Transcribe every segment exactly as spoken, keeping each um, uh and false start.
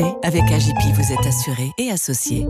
Avec A J P, vous êtes assuré et associé.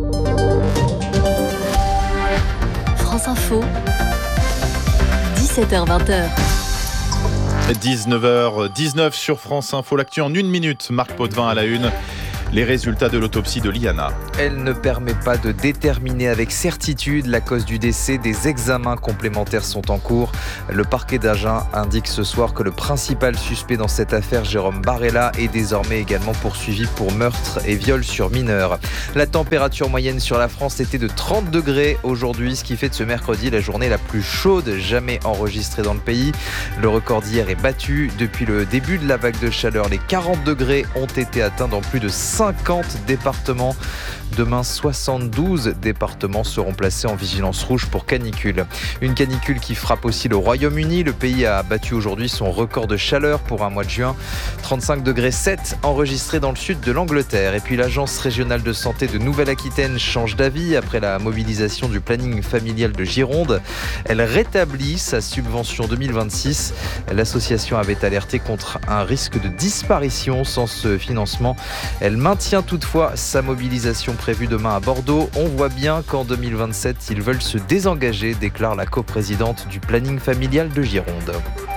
France Info, dix-sept heures vingt. dix-neuf heures dix-neuf sur France Info. L'actu en une minute. Marc Potvin à la une. Les résultats de l'autopsie de Liana. Elle ne permet pas de déterminer avec certitude la cause du décès. Des examens complémentaires sont en cours. Le parquet d'Agen indique ce soir que le principal suspect dans cette affaire, Jérôme Barella, est désormais également poursuivi pour meurtre et viol sur mineur. La température moyenne sur la France était de trente degrés aujourd'hui, ce qui fait de ce mercredi la journée la plus chaude jamais enregistrée dans le pays. Le record d'hier est battu. Depuis le début de la vague de chaleur, les quarante degrés ont été atteints dans plus de cinquante départements. Demain, soixante-douze départements seront placés en vigilance rouge pour canicule. Une canicule qui frappe aussi le Royaume-Uni. Le pays a battu aujourd'hui son record de chaleur pour un mois de juin. trente-cinq degrés sept enregistrés dans le sud de l'Angleterre. Et puis l'Agence régionale de santé de Nouvelle-Aquitaine change d'avis après la mobilisation du planning familial de Gironde. Elle rétablit sa subvention deux mille vingt-six. L'association avait alerté contre un risque de disparition sans ce financement. Elle maintient toutefois sa mobilisation prévue demain à Bordeaux. On voit bien qu'en deux mille vingt-sept, ils veulent se désengager, déclare la coprésidente du planning familial de Gironde.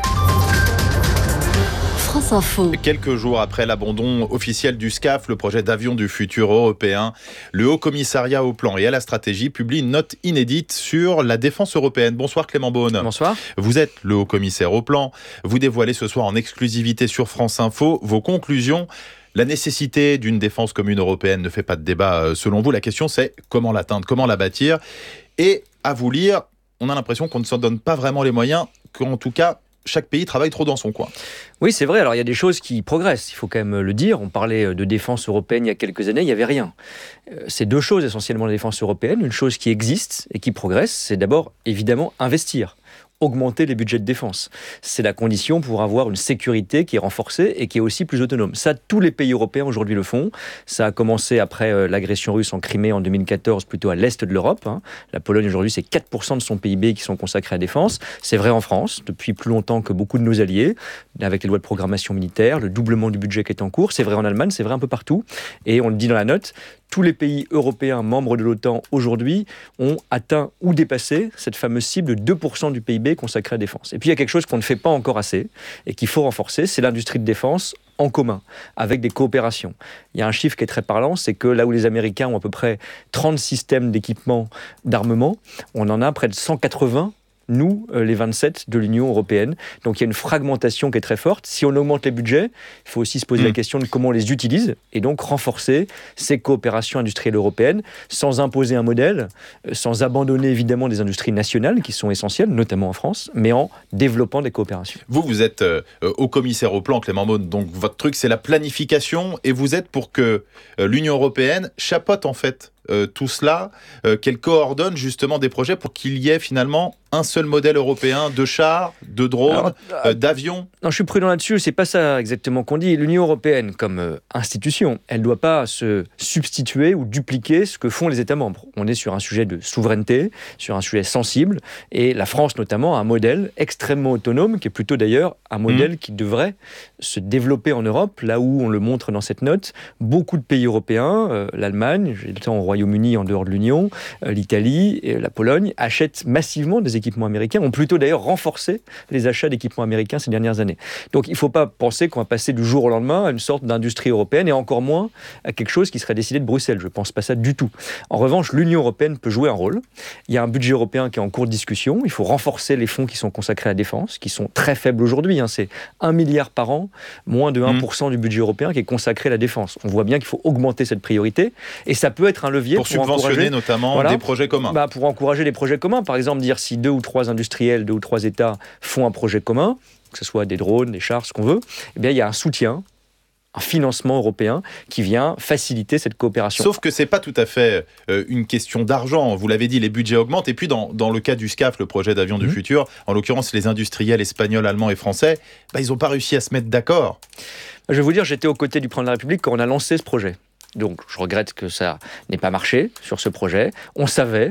France Info. Quelques jours après l'abandon officiel du SCAF, le projet d'avion du futur européen, le Haut Commissariat au plan et à la stratégie publie une note inédite sur la défense européenne. Bonsoir Clément Beaune. Bonsoir. Vous êtes le Haut Commissaire au plan. Vous dévoilez ce soir en exclusivité sur France Info vos conclusions. La nécessité d'une défense commune européenne ne fait pas de débat selon vous. La question c'est comment l'atteindre, comment la bâtir. Et à vous lire, on a l'impression qu'on ne s'en donne pas vraiment les moyens, qu'en tout cas chaque pays travaille trop dans son coin. Oui, c'est vrai. Alors, il y a des choses qui progressent, il faut quand même le dire. On parlait de défense européenne il y a quelques années, il n'y avait rien. C'est deux choses essentiellement la défense européenne. Une chose qui existe et qui progresse, c'est d'abord, évidemment, investir. Augmenter les budgets de défense. C'est la condition pour avoir une sécurité qui est renforcée et qui est aussi plus autonome. Ça, tous les pays européens aujourd'hui le font. Ça a commencé après euh, l'agression russe en Crimée en deux mille quatorze, plutôt à l'est de l'Europe. Hein. La Pologne aujourd'hui, c'est quatre pour cent de son P I B qui sont consacrés à la défense. C'est vrai en France, depuis plus longtemps que beaucoup de nos alliés, avec les lois de programmation militaire, le doublement du budget qui est en cours. C'est vrai en Allemagne, c'est vrai un peu partout. Et on le dit dans la note, tous les pays européens membres de l'OTAN aujourd'hui ont atteint ou dépassé cette fameuse cible de deux pour cent du P I B consacré à la défense. Et puis il y a quelque chose qu'on ne fait pas encore assez et qu'il faut renforcer, c'est l'industrie de défense en commun, avec des coopérations. Il y a un chiffre qui est très parlant, c'est que là où les Américains ont à peu près trente systèmes d'équipement d'armement, on en a près de cent quatre-vingts nous, les vingt-sept de l'Union européenne. Donc il y a une fragmentation qui est très forte. Si on augmente les budgets, il faut aussi se poser mmh. la question de comment on les utilise et donc renforcer ces coopérations industrielles européennes sans imposer un modèle, sans abandonner évidemment des industries nationales qui sont essentielles, notamment en France, mais en développant des coopérations. Vous, vous êtes euh, haut commissaire au plan, Clément Beaune, donc votre truc c'est la planification et vous êtes pour que euh, l'Union européenne chapeaute en fait Euh, tout cela, euh, qu'elle coordonne justement des projets pour qu'il y ait finalement un seul modèle européen de chars, de drones, Alors, euh, d'avions. Non, je suis prudent là-dessus, c'est pas ça exactement qu'on dit. L'Union européenne, comme euh, institution, elle ne doit pas se substituer ou dupliquer ce que font les États membres. On est sur un sujet de souveraineté, sur un sujet sensible, et la France notamment a un modèle extrêmement autonome, qui est plutôt d'ailleurs un modèle mmh. qui devrait se développer en Europe, là où on le montre dans cette note. Beaucoup de pays européens, euh, l'Allemagne, j'ai le temps au Royaume-Uni en dehors de l'Union, euh, l'Italie et la Pologne achètent massivement des équipements américains, ont plutôt d'ailleurs renforcé les achats d'équipements américains ces dernières années. Donc il ne faut pas penser qu'on va passer du jour au lendemain à une sorte d'industrie européenne et encore moins à quelque chose qui serait décidé de Bruxelles. Je ne pense pas ça du tout. En revanche, l'Union européenne peut jouer un rôle. Il y a un budget européen qui est en cours de discussion. Il faut renforcer les fonds qui sont consacrés à la défense, qui sont très faibles aujourd'hui. Hein. C'est un milliard par an, moins de un pour cent mmh. du budget européen qui est consacré à la défense. On voit bien qu'il faut augmenter cette priorité et ça peut être un levier pour, pour subventionner notamment voilà, des projets communs. Bah, pour encourager les projets communs. Par exemple, dire si deux ou trois industriels, deux ou trois États font un projet commun, que ce soit des drones, des chars, ce qu'on veut, eh bien, il y a un soutien, un financement européen qui vient faciliter cette coopération. Sauf que ce n'est pas tout à fait euh, une question d'argent. Vous l'avez dit, les budgets augmentent. Et puis, dans, dans le cas du SCAF, le projet d'avion mmh. du futur, en l'occurrence, les industriels espagnols, allemands et français, bah, ils n'ont pas réussi à se mettre d'accord. Je vais vous dire, j'étais aux côtés du président de la République quand on a lancé ce projet. Donc, je regrette que ça n'ait pas marché sur ce projet. On savait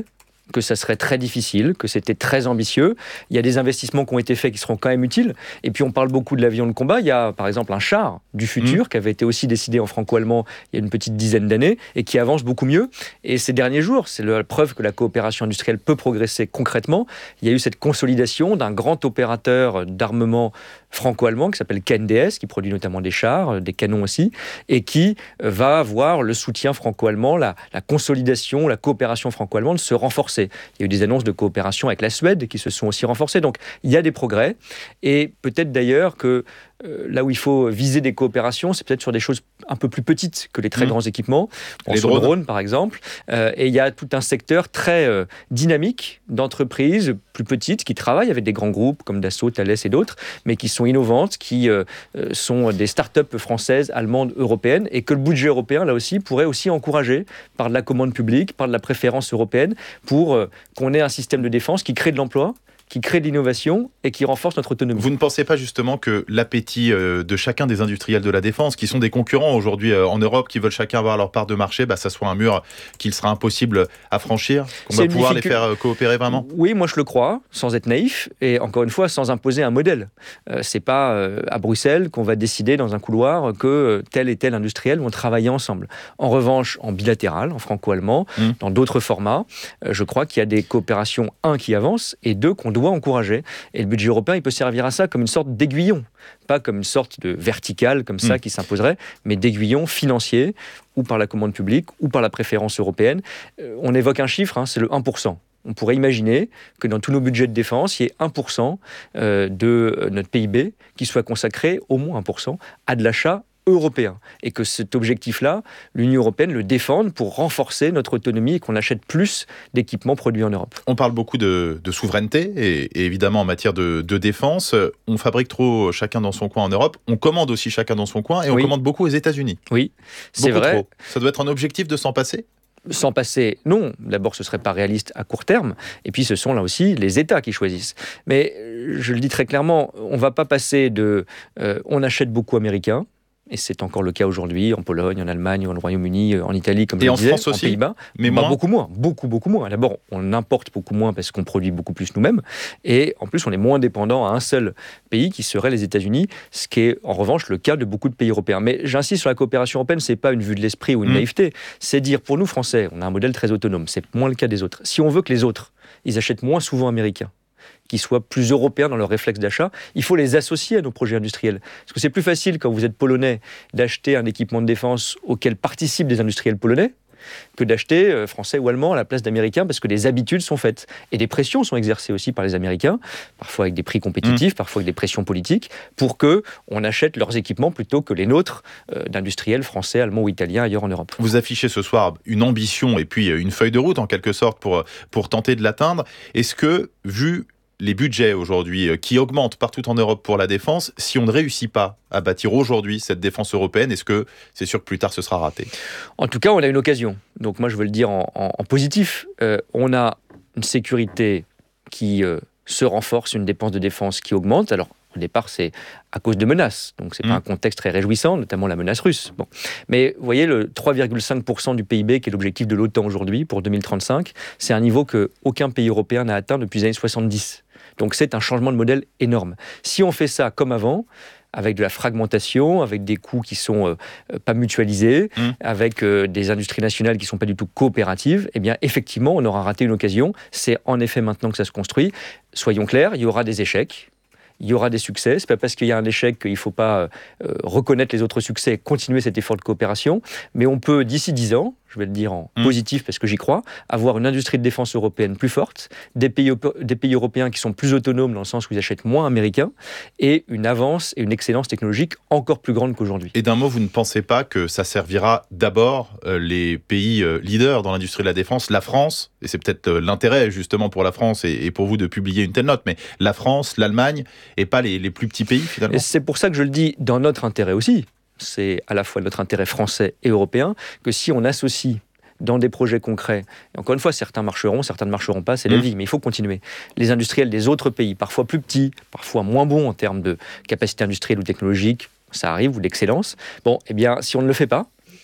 que ça serait très difficile, que c'était très ambitieux. Il y a des investissements qui ont été faits qui seront quand même utiles. Et puis on parle beaucoup de l'avion de combat. Il y a par exemple un char du futur mmh. qui avait été aussi décidé en franco-allemand il y a une petite dizaine d'années et qui avance beaucoup mieux. Et ces derniers jours, c'est la preuve que la coopération industrielle peut progresser concrètement. Il y a eu cette consolidation d'un grand opérateur d'armement franco-allemand qui s'appelle K N D S, qui produit notamment des chars, des canons aussi, et qui va avoir le soutien franco-allemand, la, la consolidation, la coopération franco-allemande se renforcer. Il y a eu des annonces de coopération avec la Suède qui se sont aussi renforcées. Donc, il y a des progrès. Et peut-être d'ailleurs que euh, là où il faut viser des coopérations, c'est peut-être sur des choses un peu plus petites que les très mmh. grands équipements. Les drones. drones, par exemple. Euh, et il y a tout un secteur très euh, dynamique d'entreprises plus petites qui travaillent avec des grands groupes comme Dassault, Thales et d'autres, mais qui sont innovantes, qui euh, sont des start-up françaises, allemandes, européennes, et que le budget européen, là aussi, pourrait aussi encourager par de la commande publique, par de la préférence européenne, pour euh, qu'on ait un système de défense qui crée de l'emploi, qui crée de l'innovation et qui renforce notre autonomie. Vous ne pensez pas justement que l'appétit de chacun des industriels de la défense, qui sont des concurrents aujourd'hui en Europe, qui veulent chacun avoir leur part de marché, bah, ça soit un mur qu'il sera impossible à franchir, qu'on va pouvoir difficult... les faire coopérer vraiment ? Oui, moi je le crois, sans être naïf, et encore une fois, sans imposer un modèle. Euh, c'est pas euh, à Bruxelles qu'on va décider dans un couloir que tel et tel industriel vont travailler ensemble. En revanche, en bilatéral, en franco-allemand, mmh. dans d'autres formats, euh, je crois qu'il y a des coopérations, un, qui avancent, et deux, qu'on doit encourager. Et le budget européen, il peut servir à ça comme une sorte d'aiguillon, pas comme une sorte de verticale comme ça mmh. qui s'imposerait, mais d'aiguillon financier, ou par la commande publique, ou par la préférence européenne. Euh, on évoque un chiffre, hein, c'est le un pour cent. On pourrait imaginer que dans tous nos budgets de défense, il y ait un pour cent euh, de notre P I B qui soit consacré, au moins un pour cent, à de l'achat européen. Et que cet objectif-là, l'Union européenne le défende pour renforcer notre autonomie et qu'on achète plus d'équipements produits en Europe. On parle beaucoup de, de souveraineté et, et évidemment en matière de, de défense, on fabrique trop chacun dans son coin en Europe, on commande aussi chacun dans son coin et on oui. commande beaucoup aux États-Unis. Oui, c'est beaucoup vrai. Trop. Ça doit être un objectif de s'en passer ? S'en passer, non. D'abord, ce ne serait pas réaliste à court terme. Et puis, ce sont là aussi les États qui choisissent. Mais je le dis très clairement, on ne va pas passer de euh, « on achète beaucoup américain », et c'est encore le cas aujourd'hui en Pologne, en Allemagne, en Royaume-Uni, en Italie, comme je le disais, France aussi, en Pays-Bas. Mais bah, moins. Beaucoup moins, beaucoup, beaucoup moins. D'abord, on importe beaucoup moins parce qu'on produit beaucoup plus nous-mêmes. Et en plus, on est moins dépendant à un seul pays qui serait les États-Unis, ce qui est en revanche le cas de beaucoup de pays européens. Mais j'insiste sur la coopération européenne, ce n'est pas une vue de l'esprit ou une mmh. naïveté. C'est dire, pour nous Français, on a un modèle très autonome. C'est moins le cas des autres. Si on veut que les autres, ils achètent moins souvent américains, qui soient plus européens dans leur réflexe d'achat, il faut les associer à nos projets industriels. Parce que c'est plus facile, quand vous êtes polonais, d'acheter un équipement de défense auquel participent des industriels polonais, que d'acheter euh, français ou allemand à la place d'américains, parce que des habitudes sont faites. Et des pressions sont exercées aussi par les Américains, parfois avec des prix compétitifs, mmh. parfois avec des pressions politiques, pour qu'on achète leurs équipements plutôt que les nôtres euh, d'industriels français, allemands ou italiens ailleurs en Europe. Vous affichez ce soir une ambition et puis une feuille de route, en quelque sorte, pour, pour tenter de l'atteindre. Est-ce que, vu les budgets aujourd'hui qui augmentent partout en Europe pour la défense, si on ne réussit pas à bâtir aujourd'hui cette défense européenne, est-ce que c'est sûr que plus tard ce sera raté ? En tout cas, on a une occasion. Donc moi, je veux le dire en, en, en positif. Euh, on a une sécurité qui euh, se renforce, une dépense de défense qui augmente. Alors, au départ, c'est à cause de menaces. Donc, ce n'est mmh. pas un contexte très réjouissant, notamment la menace russe. Bon. Mais vous voyez, le trois virgule cinq pour cent du P I B, qui est l'objectif de l'OTAN aujourd'hui, pour deux mille trente-cinq, c'est un niveau qu'aucun pays européen n'a atteint depuis les années soixante-dix. Donc, c'est un changement de modèle énorme. Si on fait ça comme avant, avec de la fragmentation, avec des coûts qui ne sont euh, pas mutualisés, mmh. avec euh, des industries nationales qui ne sont pas du tout coopératives, eh bien, effectivement, on aura raté une occasion. C'est en effet maintenant que ça se construit. Soyons clairs, il y aura des échecs. Il y aura des succès. Ce n'est pas parce qu'il y a un échec qu'il ne faut pas euh, reconnaître les autres succès et continuer cet effort de coopération. Mais on peut, d'ici dix ans, je vais le dire en mmh. positif parce que j'y crois, avoir une industrie de défense européenne plus forte, des pays, des pays européens qui sont plus autonomes dans le sens où ils achètent moins américains, et une avance et une excellence technologique encore plus grande qu'aujourd'hui. Et d'un mot, vous ne pensez pas que ça servira d'abord euh, les pays euh, leaders dans l'industrie de la défense, la France, et c'est peut-être euh, l'intérêt justement pour la France et, et pour vous de publier une telle note, mais la France, l'Allemagne, et pas les, les plus petits pays finalement ? Et c'est pour ça que je le dis dans notre intérêt aussi. C'est à la fois notre intérêt français et européen, que si on associe dans des projets concrets, et encore une fois, certains marcheront, certains ne marcheront pas, c'est la mmh. vie, mais il faut continuer. Les industriels des autres pays, parfois plus petits, parfois moins bons en termes de capacité industrielle ou technologique, ça arrive, ou d'excellence, bon, eh bien, si on ne le fait pas,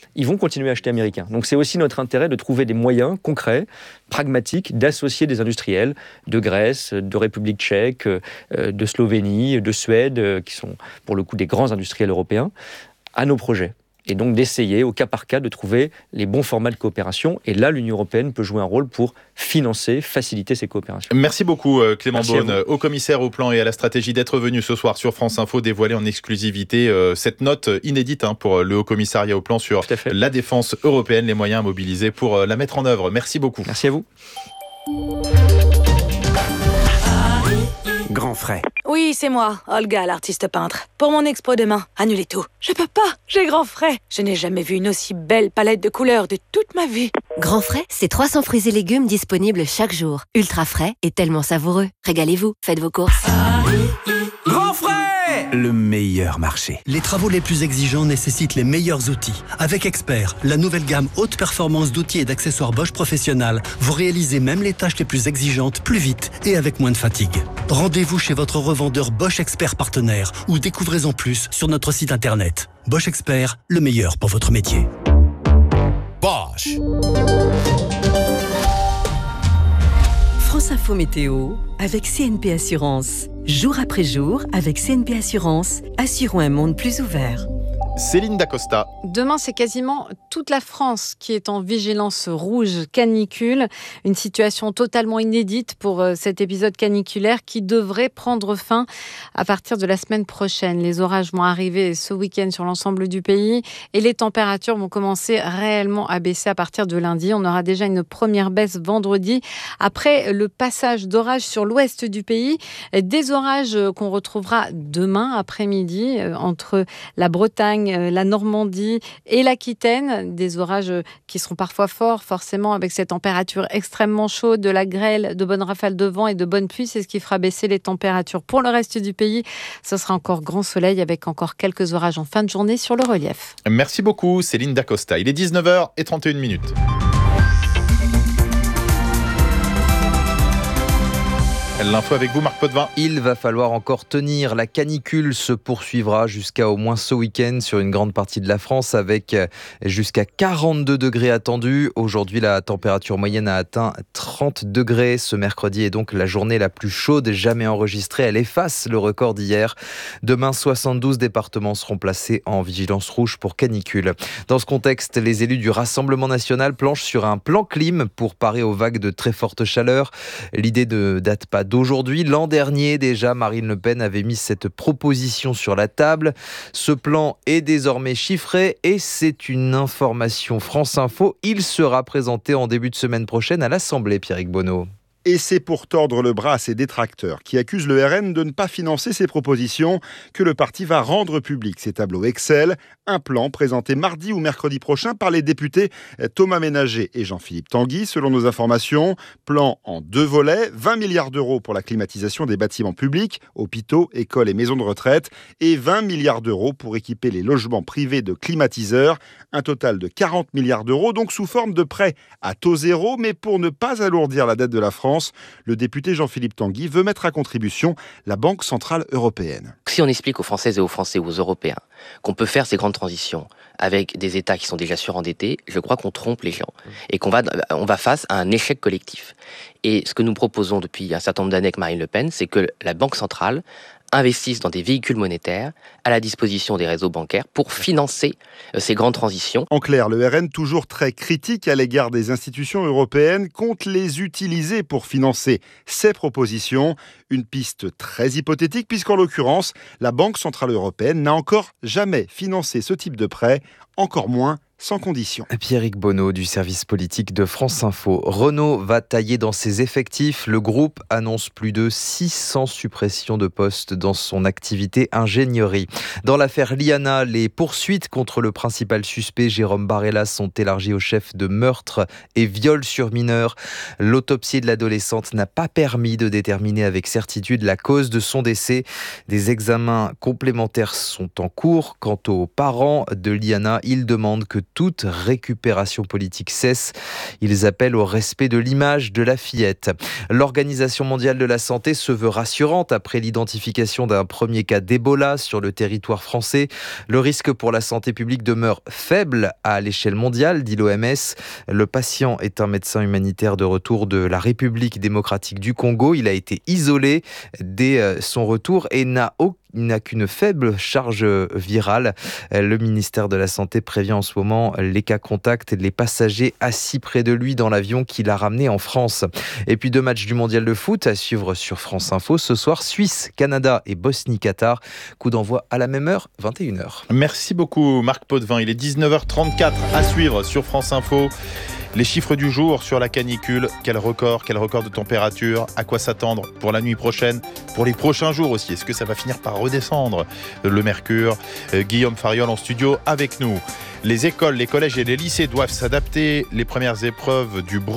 ils vont continuer à acheter américain. Donc c'est aussi notre intérêt de trouver des moyens concrets, pragmatiques, d'associer des industriels de Grèce, de République tchèque, de Slovénie, de Suède, qui sont pour le coup des grands industriels européens, à nos projets. Et donc d'essayer au cas par cas de trouver les bons formats de coopération. Et là, l'Union européenne peut jouer un rôle pour financer, faciliter ces coopérations. Merci beaucoup Clément Merci Beaune, haut commissaire au plan et à la stratégie, d'être venu ce soir sur France Info, dévoiler en exclusivité euh, cette note inédite hein, pour le haut commissariat au plan sur la défense européenne, les moyens mobilisés pour euh, la mettre en œuvre. Merci beaucoup. Merci à vous. Grand frais. Oui, c'est moi, Olga, l'artiste peintre. Pour mon expo demain, annulez tout. Je peux pas, j'ai grand frais. Je n'ai jamais vu une aussi belle palette de couleurs de toute ma vie. Grand frais, c'est trois cents fruits et légumes disponibles chaque jour. Ultra frais et tellement savoureux. Régalez-vous, faites vos courses. Grand frais, le meilleur marché. Les travaux les plus exigeants nécessitent les meilleurs outils. Avec Expert, la nouvelle gamme haute performance d'outils et d'accessoires Bosch Professionnel, vous réalisez même les tâches les plus exigeantes plus vite et avec moins de fatigue. Rendez-vous chez votre revendeur Bosch Expert partenaire ou découvrez-en plus sur notre site internet. Bosch Expert, le meilleur pour votre métier. Bosch. France Info Météo avec C N P Assurance. Jour après jour, avec C N P Assurance, assurons un monde plus ouvert. Céline Dacosta. Demain, c'est quasiment toute la France qui est en vigilance rouge canicule. Une situation totalement inédite pour cet épisode caniculaire qui devrait prendre fin à partir de la semaine prochaine. Les orages vont arriver ce week-end sur l'ensemble du pays et les températures vont commencer réellement à baisser à partir de lundi. On aura déjà une première baisse vendredi. Après le passage d'orages sur l'ouest du pays, des orages qu'on retrouvera demain après-midi entre la Bretagne, la Normandie et l'Aquitaine, des orages qui seront parfois forts, forcément, avec ces températures extrêmement chaudes, de la grêle, de bonnes rafales de vent et de bonnes pluies. C'est ce qui fera baisser les températures. Pour le reste du pays, ce sera encore grand soleil avec encore quelques orages en fin de journée sur le relief. Merci beaucoup Céline Dacosta. Il est dix-neuf heures trente et une minutes. L'info avec vous, Marc Potvin. Il va falloir encore tenir. La canicule se poursuivra jusqu'à au moins ce week-end sur une grande partie de la France avec jusqu'à quarante-deux degrés attendus. Aujourd'hui, la température moyenne a atteint trente degrés. Ce mercredi est donc la journée la plus chaude jamais enregistrée. Elle efface le record d'hier. Demain, soixante-douze départements seront placés en vigilance rouge pour canicule. Dans ce contexte, les élus du Rassemblement national planchent sur un plan clim pour parer aux vagues de très forte chaleur. L'idée ne date pas d'aujourd'hui. L'an dernier, déjà, Marine Le Pen avait mis cette proposition sur la table. Ce plan est désormais chiffré et c'est une information France Info. Il sera présenté en début de semaine prochaine à l'Assemblée, Pierrick Bonneau. Et c'est pour tordre le bras à ses détracteurs qui accusent le R N de ne pas financer ses propositions que le parti va rendre public ses tableaux Excel. Un plan présenté mardi ou mercredi prochain par les députés Thomas Ménager et Jean-Philippe Tanguy, selon nos informations. Plan en deux volets, vingt milliards d'euros pour la climatisation des bâtiments publics, hôpitaux, écoles et maisons de retraite, et vingt milliards d'euros pour équiper les logements privés de climatiseurs. Un total de quarante milliards d'euros, donc sous forme de prêts à taux zéro, mais pour ne pas alourdir la dette de la France, le député Jean-Philippe Tanguy veut mettre à contribution la Banque centrale européenne. Si on explique aux Françaises et aux Français, aux Européens, qu'on peut faire ces grandes transitions avec des États qui sont déjà surendettés, je crois qu'on trompe les gens et qu'on va, on va face à un échec collectif. Et ce que nous proposons depuis un certain nombre d'années avec Marine Le Pen, c'est que la Banque centrale investissent dans des véhicules monétaires à la disposition des réseaux bancaires pour financer ces grandes transitions. En clair, le R N, toujours très critique à l'égard des institutions européennes, compte les utiliser pour financer ces propositions. Une piste très hypothétique puisqu'en l'occurrence, la Banque centrale européenne n'a encore jamais financé ce type de prêt, encore moins sans condition. Pierrick Bonneau du service politique de France Info. Renault va tailler dans ses effectifs. Le groupe annonce plus de six cents suppressions de postes dans son activité ingénierie. Dans l'affaire Liana, les poursuites contre le principal suspect, Jérôme Barella, sont élargies au chef de meurtre et viol sur mineur. L'autopsie de l'adolescente n'a pas permis de déterminer avec certitude la cause de son décès. Des examens complémentaires sont en cours. Quant aux parents de Liana, ils demandent que toute récupération politique cesse. Ils appellent au respect de l'image de la fillette. L'Organisation mondiale de la santé se veut rassurante après l'identification d'un premier cas d'Ebola sur le territoire français. Le risque pour la santé publique demeure faible à l'échelle mondiale, dit l'O M S. Le patient est un médecin humanitaire de retour de la République démocratique du Congo. Il a été isolé dès son retour et n'a aucun Il n'a qu'une faible charge virale. Le ministère de la Santé prévient en ce moment les cas contacts et les passagers assis près de lui dans l'avion qui l'a ramené en France. Et puis deux matchs du mondial de foot à suivre sur France Info. Ce soir, Suisse, Canada et Bosnie-Qatar. Coup d'envoi à la même heure, vingt et une heures. Merci beaucoup Marc Potvin. Il est dix-neuf heures trente-quatre à suivre sur France Info. Les chiffres du jour sur la canicule, quel record, quel record de température, à quoi s'attendre pour la nuit prochaine, pour les prochains jours aussi. Est-ce que ça va finir par redescendre le mercure? euh, Guillaume Fariol en studio avec nous. Les écoles, les collèges et les lycées doivent s'adapter. Les premières épreuves du brevet